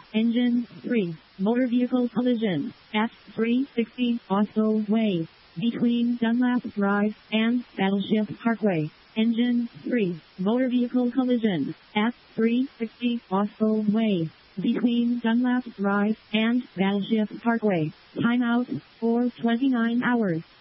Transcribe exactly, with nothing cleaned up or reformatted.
Engine three. Motor vehicle collision. F three sixty Oslo Way. Between Dunlap Drive and Battleship Parkway. Engine three. Motor vehicle collision. F three sixty Oslo Way. Between Dunlap Drive and Battleship Parkway. Timeout for twenty-nine hours.